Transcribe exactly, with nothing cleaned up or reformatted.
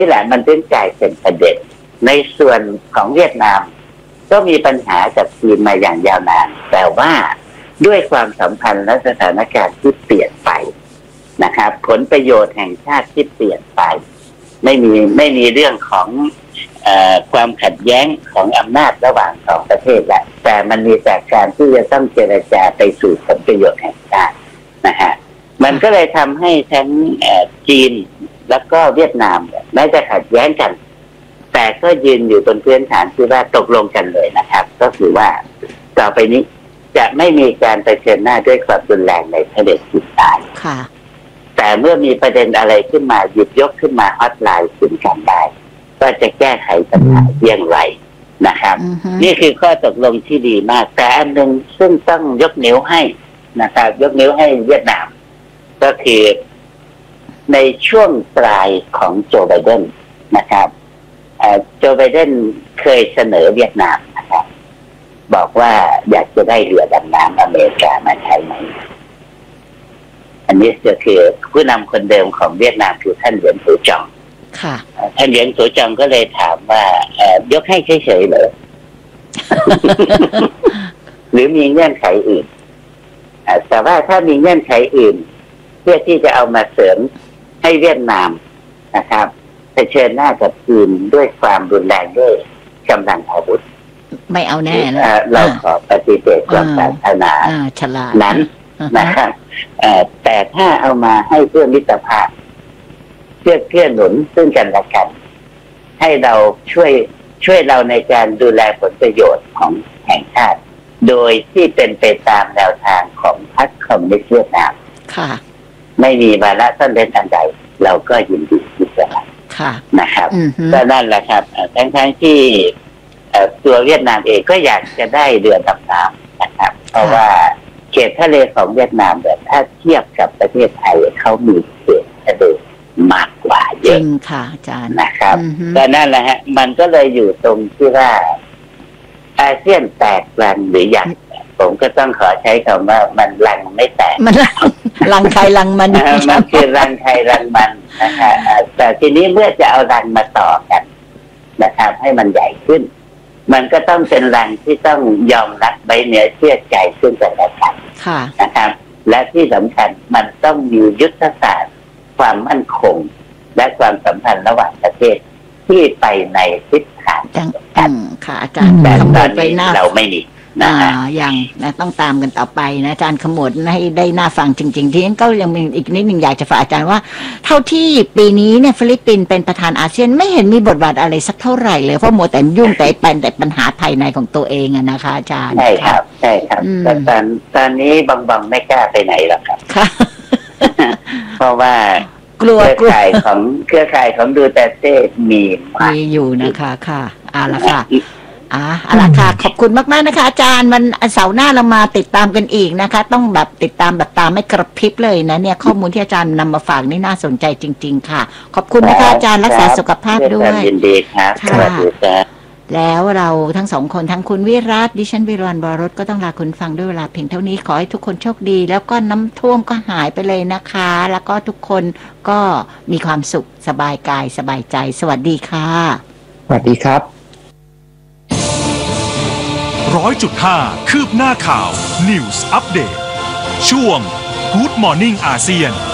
นี่แหละมันเป็นกลายเป็นประเด็นในส่วนของเวียดนามก็มีปัญหากับจีนมาอย่างยาวนานแต่ว่าด้วยความสัมพันธ์และสถานการณ์ที่เปลี่ยนไปนะครับผลประโยชน์แห่งชาติที่เปลี่ยนไปไม่มีไม่มีเรื่องของเอ่อความขัดแย้งของอำนาจระหว่างสองประเทศแล้วแต่มันมีแต่การที่จะต้องเจรจาไปสู่ผลประโยชน์แห่งชาตินะฮะมันก็เลยทำให้ทั้งจีนแล้วก็เวียดนามแม้จะขัดแย้งกันแต่ก็ยืนอยู่บนพื้นฐานที่ว่าตกลงกันเลยนะครับก็คือว่าต่อไปนี้จะไม่มีการเผชิญหน้าด้วยความรุนแรงในประเด็นสุดท้ายค่ะแต่เมื่อมีประเด็นอะไรขึ้นมาหยิบยกขึ้นมาฮอตไลน์ถึงกันได้ก็จะแก้ไขปัญหาอย่างไรนะครับ uh-huh. นี่คือข้อตกลงที่ดีมากแต่อันหนึ่งซึ่งต้องยกนิ้วให้นะครับยกนิ้วให้เวียดนามก็คือในช่วงปลายของโจไบเดนนะครับโจไบเดนเคยเสนอเวียดนามนะครับบอกว่าอยากจะได้เรือดำน้ำอเมริกามาใช้ไหมอันนี้ก็คือผู้นำคนเดิมของเวียดนามคือท่านเหวียนฝูจองค่ะท่านเหวียนฝูจองก็เลยถามว่ายกให้เฉยๆเหรอ หรือมีเงื่อนไขอื่นแต่ว่าถ้ามีเงื่อนไขอื่นเพื่อที่จะเอามาเสริมให้เวียดนามนะครับเผชิญหน้ากับจีนด้วยความรุนแรงด้วยกำลังอาวุธไม่เอาแน่นะเราขอปฏิเสธความปรารถนานั้นนะครับแต่ถ้าเอามาให้เพื่อมิตรภาพเพื่อเพื่อหนุนซึ่งกันและกันให้เราช่วยช่วยเราในการดูแลผลประโยชน์ของแห่งชาติโดยที่เป็นไปตามแนวทางของพรรคคอมมิวนิสต์เวียดนามไม่มีวาระซ่อนเร้นอันใดเราก็ยินดีที่จะรับนะครับก็นั่นแหละครับทั้งๆที่ตัวเวียดนามเองก็อยากจะได้เรือดำน้ำนะครับเพราะว่าเขตทะเลของเวียดนามแบบถ้าเทียบกับประเทศไทยเขามีเขตทะเลมากกว่าเยอะจริงค่ะอาจารย์นะครับก็นั่นแหละฮะมันก็เลยอยู่ตรงที่ว่าอาเซียนแตกรังหรือยังผมก็ต้องขอใช้คำว่ามันรังไม่แตกมันรังใครรังมันมันคือรังใครรังมันนะครับแต่ทีนี้เมื่อจะเอารังมาต่อกันนะครับให้มันใหญ่ขึ้นมันก็ต้องเป็นรังที่ต้องยอมรับไว้เนื้อเชื่อใจซึ่งกันและกันนะครับและที่สำคัญมันต้องมียุทธศาสตร์ความมั่นคงและความสัมพันธ์ระหว่างประเทศที่ไปในทิศทางกันค่ะอาจารย์แต่ตอนนี้เราไม่มีอ่ายังนะต้องตามกันต่อไปนะอาจารย์ขมวดให้ได้น่าฟังจริงๆที่นั้นก็ยังมีอีกนิดหนึ่งอยากจะฝากอาจารย์ว่าเท่าที่ปีนี้เนี่ยฟิลิปปินส์เป็นประธานอาเซียนไม่เห็นมีบทบาทอะไรสักเท่าไหร่เลยเพราะมัวแต่ยุ่งแต่เป็นแต่ปัญหาภายในของตัวเองอะนะคะอาจารย์ใช่ครับใช่ครับแต่ตอนตอนนี้บางบางไม่กล้าไปไหนหรอกครับเพราะว่ากลัวเครือข่ายของเครือข่ายของดูเตเต้มีมีอยู่นะคะค่ะเอาละค่ะอ่าเอาละค่ะขอบคุณมากๆนะคะอาจารย์มันเสาร์หน้าเรามาติดตามกันอีกนะคะต้องแบบติดตามแบบตามไม่กระพริบเลยนะเนี่ยข้อมูลที่อาจารย์นำมาฝากนี่น่าสนใจจริงๆค่ะขอบคุณนะคะอาจารย์รักษาสุขภาพด้วยยินดีครับสวัสดีครับแล้วเราทั้งสองคนทั้งคุณวิรัตดิฉันวิรวรรณ วรสก็ต้องลาคุณฟังด้วยเวลาเพียงเท่านี้ขอให้ทุกคนโชคดีแล้วก็น้ำท่วมก็หายไปเลยนะคะแล้วก็ทุกคนก็มีความสุขสบายกายสบายใจสวัสดีค่ะสวัสดีครับร้อยจุดห้าคืบหน้าข่าว News Update ช่วง Good Morning อาเซียน